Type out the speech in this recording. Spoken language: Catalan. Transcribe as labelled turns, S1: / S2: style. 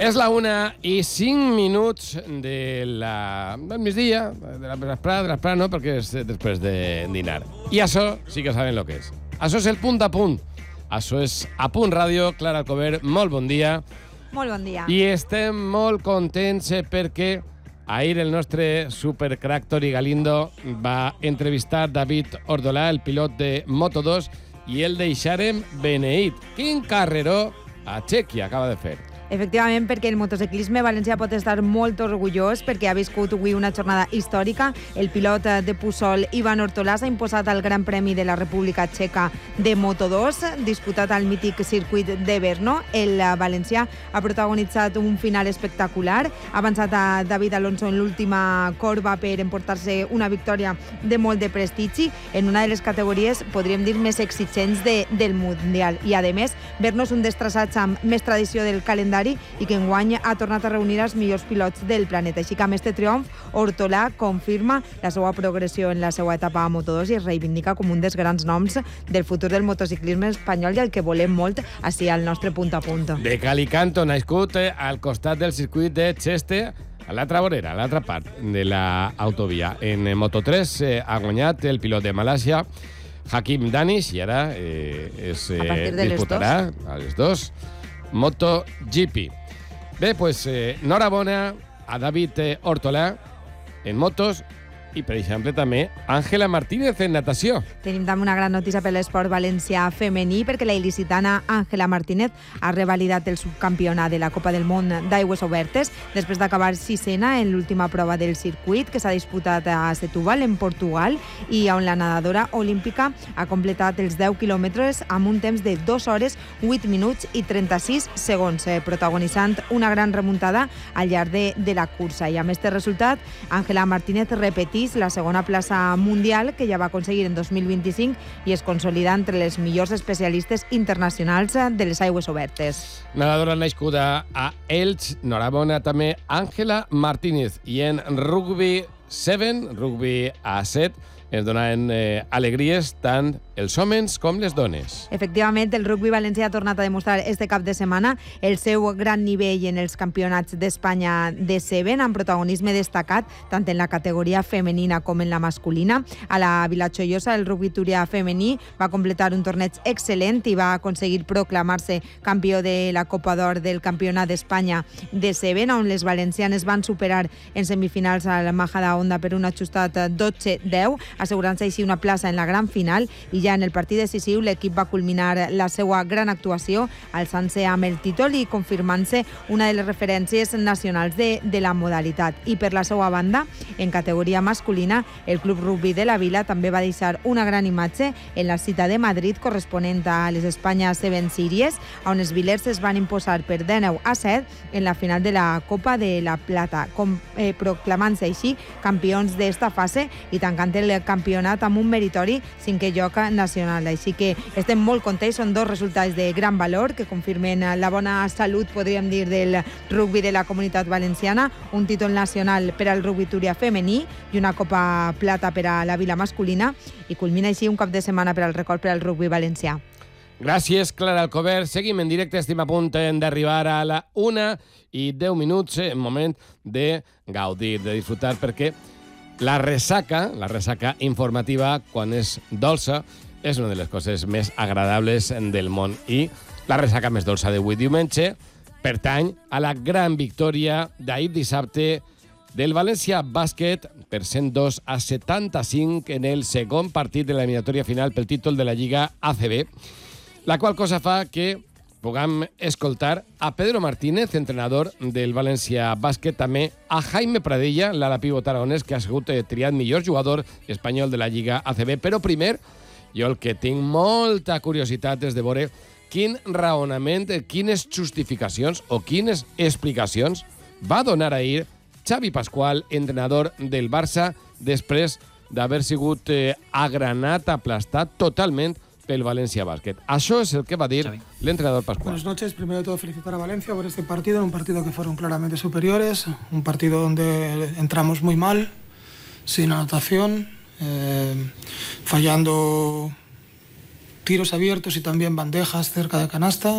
S1: És la 1:05 del migdia, de la vesprada no, perquè és després de dinar. I això sí que saben el que és. Això és el punt a punt. Això és A Punt Ràdio. Clara Alcover, molt bon dia.
S2: Molt bon dia.
S1: I estem molt contents perquè ahir el nostre supercrack Tori Galindo va entrevistar David Ordolà, el pilot de Moto2, i el deixarem beneït. Quin carreró a Txèquia acaba de fer.
S2: Efectivament, perquè el motociclisme valencià pot estar molt orgullós perquè ha viscut avui una jornada històrica. El pilot de Pusol, Ivan Ortolà, s'ha imposat al Gran Premi de la República Txeca de Moto2, disputat al mític circuit de Brno. El valencià ha protagonitzat un final espectacular. Ha avançat a David Alonso en l'última corba per emportar-se una victòria de molt de prestigi en una de les categories, podríem dir, més exigents del Mundial. I, a més, Brno és un dels traçats amb més tradició del calendari i que enguany ha tornat a reunir els millors pilots del planeta. Així que amb este triomf, Ortolà confirma la seva progressió en la seva etapa a Moto2 i es reivindica com un dels grans noms del futur del motociclisme espanyol i el que volem molt així al nostre punt a punt.
S1: De cal i canto, nascut al costat del circuit de Cheste, a l'altra vorera, a l'altra part de l'autovia. En Moto3 ha guanyat el pilot de Malàisia, Hakim Danish, i ara disputarà a les dos MotoGP. Bé, doncs, enhorabona a David Ortolà en motos i, per exemple, també Àngela Martínez en natació.
S2: Tenim també una gran notícia per l'esport valencià femení, perquè la il·licitana Àngela Martínez ha revalidat el subcampionat de la Copa del Món d'Aigües Obertes després d'acabar sisena en l'última prova del circuit que s'ha disputat a Setúbal, en Portugal, i on la nedadora olímpica ha completat els 10 quilòmetres amb un temps de 2 hores, 8 minuts i 36 segons, protagonitzant una gran remuntada al llarg de la cursa. I amb aquest resultat, Àngela Martínez repeteix la segona plaça mundial que ja va aconseguir en 2025 i es consolida entre les millors especialistes internacionals de les aigües obertes.
S1: Nedadora nascuda a Elx, enhorabona també Àngela Martínez. I en rugby 7, rugby a 7, ens donaven alegries tant els homes com les dones.
S2: Efectivament, el rugby valencià ha tornat a demostrar este cap de setmana el seu gran nivell en els campionats d'Espanya de 7, amb protagonisme destacat tant en la categoria femenina com en la masculina. A la Vila Joiosa, el rugby turià femení va completar un torneig excel·lent i va aconseguir proclamar-se campió de la Copa d'Or del Campionat d'Espanya de 7, on les valencianes van superar en semifinals a la Majadahonda per un ajustat 12-10, assegurant-se així una plaça en la gran final, i ja en el partit decisiu l'equip va culminar la seva gran actuació alçant-se amb el títol i confirmant-se una de les referències nacionals de la modalitat. I per la seva banda, en categoria masculina, el Club Rugby de la Vila també va deixar una gran imatge en la cita de Madrid corresponent a les Espanya 7 Series, on els vilers es van imposar per 19-7 en la final de la Copa de la Plata, proclamant-se així campions d'esta fase i tancant el campionat amb un meritori 5è lloc nacional. Així que estem molt contents, són dos resultats de gran valor que confirmen la bona salut, podríem dir, del rugby de la Comunitat Valenciana, un títol nacional per al rugby turià femení i una Copa Plata per a la Vila masculina, i culmina així un cap de setmana per al record per al rugby valencià.
S1: Gràcies, Clara Alcover. Seguim en directe, estem a punt d'arribar a la 1:10, en moment de gaudir, de disfrutar, perquè la ressaca informativa, quan és dolça, és una de les coses més agradables del món. I la ressaca més dolça d'avui diumenge pertany a la gran victòria d'ahir dissabte del València Bàsquet per 102-75 en el segon partit de l'eliminatòria final pel títol de la Lliga ACB, la qual cosa fa que puguem escoltar a Pedro Martínez, entrenador del València Bàsquet, també a Jaime Pradilla, l'ala pivot aragonès, que ha sigut triat millor jugador espanyol de la Lliga ACB. Però primer, jo el que tinc molta curiositat és de veure quin raonament, quines justificacions o quines explicacions va donar ahir Xavi Pascual, entrenador del Barça, després d'haver sigut agranat, aplastat totalment pel Valencia Basket. Això es el que va a decir el entrenador Pascual.
S3: Buenas noches. Primero de todo, felicitar a Valencia por este partido, un partido que fueron claramente superiores, un partido donde entramos muy mal, sin anotación, fallando tiros abiertos y también bandejas cerca de canasta.